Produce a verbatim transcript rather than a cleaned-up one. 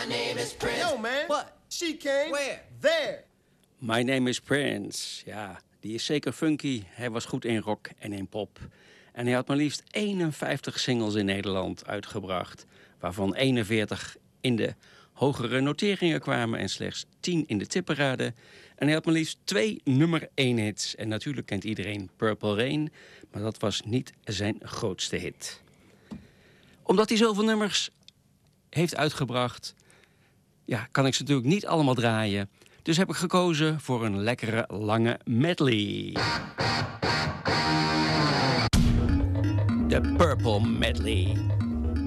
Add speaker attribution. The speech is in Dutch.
Speaker 1: name is Prince.
Speaker 2: Yo, man.
Speaker 1: What?
Speaker 2: She came.
Speaker 1: Where?
Speaker 2: There.
Speaker 3: My name is Prince. Ja, die is zeker funky. Hij was goed in rock en in pop. En hij had maar liefst eenenvijftig singles in Nederland uitgebracht, waarvan eenenveertig in de hogere noteringen kwamen en slechts tien in de tipparade. En hij had maar liefst twee nummer één hits. En natuurlijk kent iedereen Purple Rain, maar dat was niet zijn grootste hit. Omdat hij zoveel nummers heeft uitgebracht, ja, kan ik ze natuurlijk niet allemaal draaien. Dus heb ik gekozen voor een lekkere lange medley. De Purple Medley.